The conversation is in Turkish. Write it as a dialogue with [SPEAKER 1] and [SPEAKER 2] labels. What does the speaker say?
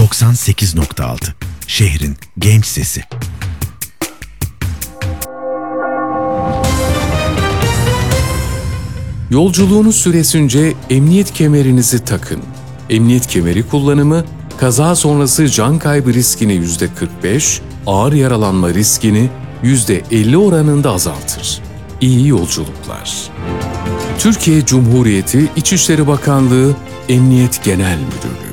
[SPEAKER 1] 98.6 şehrin genç sesi.
[SPEAKER 2] Yolculuğunuz süresince emniyet kemerinizi takın. Emniyet kemeri kullanımı, kaza sonrası can kaybı riskini %45, ağır yaralanma riskini %50 oranında azaltır. İyi yolculuklar. Türkiye Cumhuriyeti İçişleri Bakanlığı Emniyet Genel Müdürlüğü.